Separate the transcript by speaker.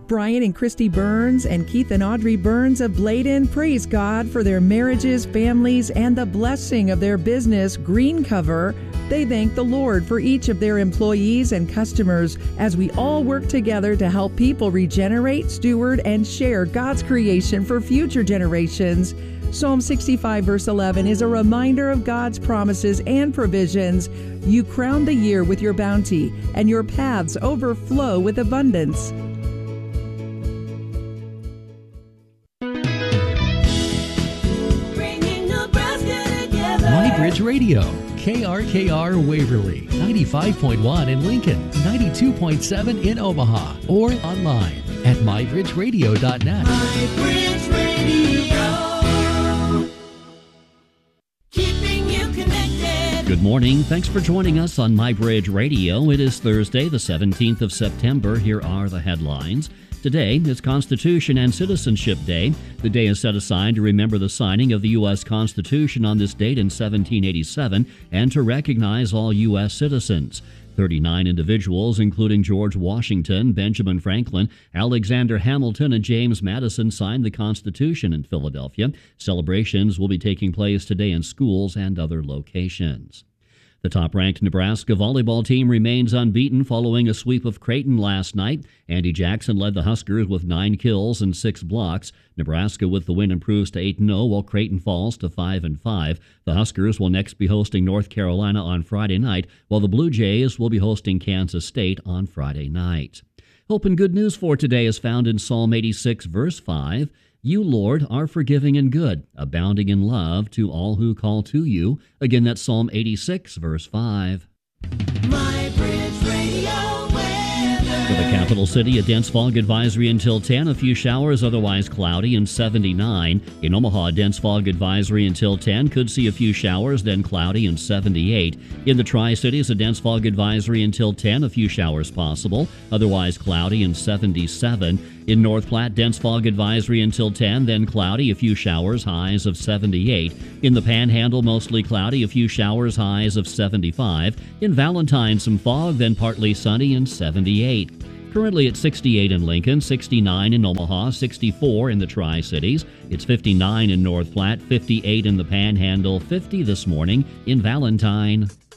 Speaker 1: Brian and Christy Burns and Keith and Audrey Burns of Bladen praise God for their marriages, families, and the blessing of their business, Green Cover. They thank the Lord for each of their employees and customers as we all work together to help people regenerate, steward, and share God's creation for future generations. Psalm 65 verse 11 is a reminder of God's promises and provisions. You crown the year with your bounty, and your paths overflow with abundance.
Speaker 2: MyBridge Radio, KRKR Waverly, 95.1 in Lincoln, 92.7 in Omaha, or online at mybridgeradio.net.
Speaker 3: MyBridge Radio, keeping you connected.
Speaker 4: Good morning. Thanks for joining us on MyBridge Radio. It is Thursday, the 17th of September. Here are the headlines. Today is Constitution and Citizenship Day. The day is set aside to remember the signing of the U.S. Constitution on this date in 1787 and to recognize all U.S. citizens. 39 individuals, including George Washington, Benjamin Franklin, Alexander Hamilton, and James Madison, signed the Constitution in Philadelphia. Celebrations will be taking place today in schools and other locations. The top-ranked Nebraska volleyball team remains unbeaten following a sweep of Creighton last night. Andy Jackson led the Huskers with 9 kills and 6 blocks. Nebraska with the win improves to 8-0, while Creighton falls to 5-5. The Huskers will next be hosting North Carolina on Friday night, while the Blue Jays will be hosting Kansas State on Friday night. Hope and good news for today is found in Psalm 86, verse 5. You, Lord, are forgiving and good, abounding in love to all who call to you. Again, that's Psalm 86, verse 5.
Speaker 3: MyBridge Radio weather.
Speaker 4: For the capital city, a dense fog advisory until 10. A few showers, otherwise cloudy, and 79. In Omaha, a dense fog advisory until 10. Could see a few showers, then cloudy, and 78. In the Tri-Cities, a dense fog advisory until 10. A few showers possible, otherwise cloudy, and 77. In North Platte, dense fog advisory until 10, then cloudy, a few showers, highs of 78. In the Panhandle, mostly cloudy, a few showers, highs of 75. In Valentine, some fog, then partly sunny, and 78. Currently at 68 in Lincoln, 69 in Omaha, 64 in the Tri-Cities. It's 59 in North Platte, 58 in the Panhandle, 50 this morning in Valentine.